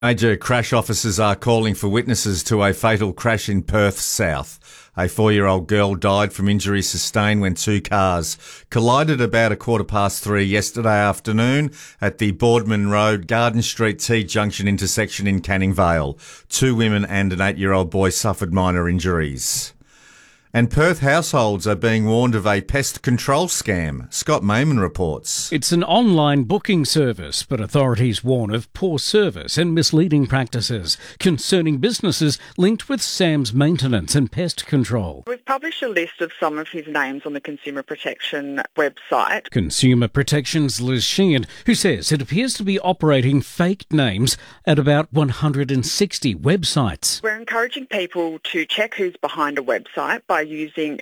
Major crash officers are calling for witnesses to a fatal crash in Perth South. A 4-year-old girl died from injuries sustained when two cars collided about 3:15 yesterday afternoon at the Boardman Road, Garden Street T-junction intersection in Canning Vale. 2 women and an 8-year-old boy suffered minor injuries. And Perth households are being warned of a pest control scam. Scott Mayman reports. It's an online booking service, but authorities warn of poor service and misleading practices concerning businesses linked with SAM's maintenance and pest control. We've published a list of some of his names on the Consumer Protection website. Consumer Protection's Liz Sheehan, who says it appears to be operating fake names at about 160 websites. We're encouraging people to check who's behind a website by using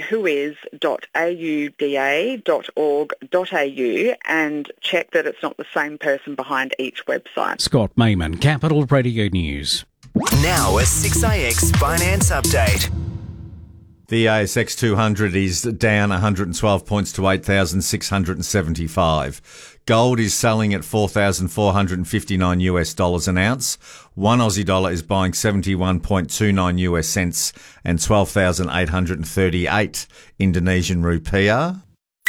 whois.auda.org.au and check that it's not the same person behind each website. Scott Mayman, Capital Radio News. Now a 6AX Finance Update. The ASX 200 is down 112 points to 8,675. Gold is selling at $4,459 an ounce. One Aussie dollar is buying 71.29 US cents and 12,838 Indonesian rupiah.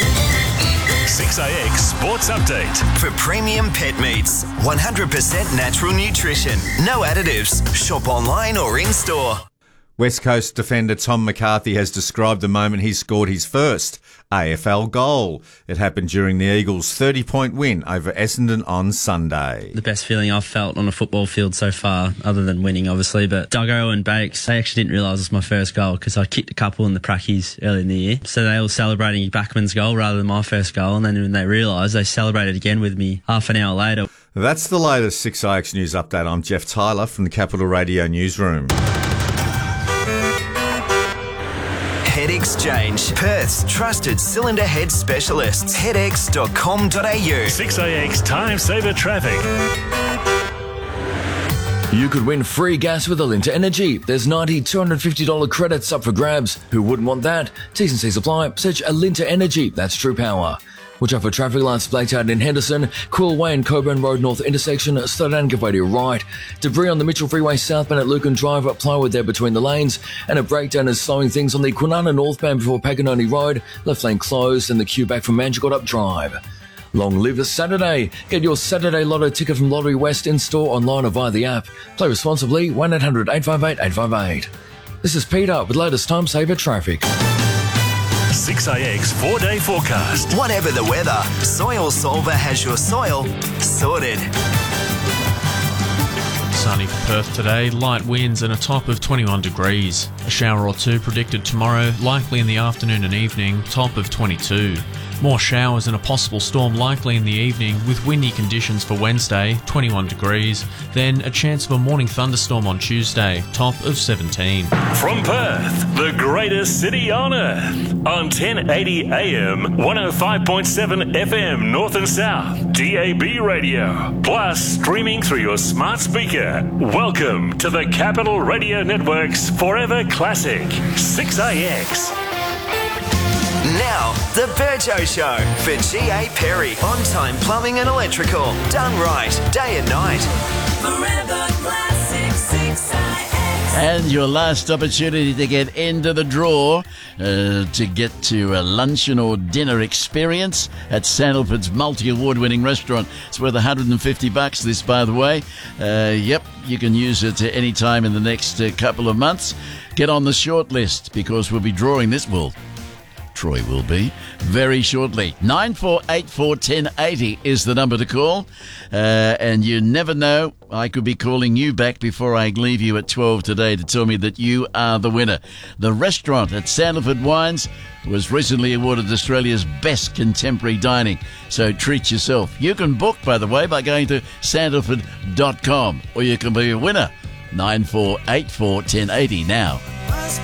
6AX Sports Update. For premium pet meats, 100% natural nutrition, no additives. Shop online or in-store. West Coast defender Tom McCarthy has described the moment he scored his first AFL goal. It happened during the Eagles' 30-point win over Essendon on Sunday. The best feeling I've felt on a football field so far, other than winning, obviously. But Duggo and Bakes, they actually didn't realise it was my first goal because I kicked a couple in the prackies early in the year. So they were celebrating Backman's goal rather than my first goal. And then when they realised, they celebrated again with me half an hour later. That's the latest 6AX News Update. I'm Jeff Tyler from the Capital Radio Newsroom. Head Exchange, Perth's trusted cylinder head specialists. Headex.com.au. 6AX Time Saver Traffic. You could win free gas with Alinta Energy. There's $90, $250 credits up for grabs. Who wouldn't want that? T's and C's apply. Search Alinta Energy. That's true power. Watch out for traffic lights blacked out in Henderson, Quill Way and Coburn Road North intersection, slow down, give way to your right. Debris on the Mitchell Freeway southbound at Lucan Drive, plywood there between the lanes, and a breakdown is slowing things on the Kwinana northbound before Paganoni Road, left lane closed, and the queue back from Manjigot up Drive. Long live the Saturday. Get your Saturday Lotto ticket from Lottery West in-store, online or via the app. Play responsibly, 1-800-858-858. This is Peter with latest Time Saver Traffic. 6AX 4-day forecast. Whatever the weather, Soil Solver has your soil sorted. Sunny for Perth today, light winds and a top of 21 degrees. A shower or two predicted tomorrow, likely in the afternoon and evening, top of 22. More showers and a possible storm likely in the evening with windy conditions for Wednesday, 21 degrees. Then a chance of a morning thunderstorm on Tuesday, top of 17. From Perth, the greatest city on earth. On 1080 AM, 105.7 FM North and South, DAB radio. Plus streaming through your smart speaker. Welcome to the Capital Radio Network's Forever Classic, 6AX. Now, The Burjo Show for G.A. Perry. On-time plumbing and electrical. Done right, day and night. Forever Classic 6AX. And your last opportunity to get into the draw to get to a luncheon or dinner experience at Sandalford's multi-award-winning restaurant. It's worth $150, this, by the way. Yep, you can use it any time in the next couple of months. Get on the short list because we'll be drawing this. Troy will be very shortly. 94841080 is the number to call. And you never know, I could be calling you back before I leave you at 12 today to tell me that you are the winner. The restaurant at Sandalford Wines was recently awarded Australia's best contemporary dining. So treat yourself. You can book, by the way, by going to sandalford.com, or you can be a winner. 94841080 now.